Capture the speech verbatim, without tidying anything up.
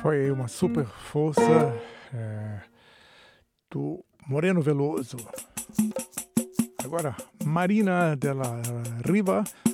Foi uma super força é, do Moreno Veloso. Agora, Marina Della Riva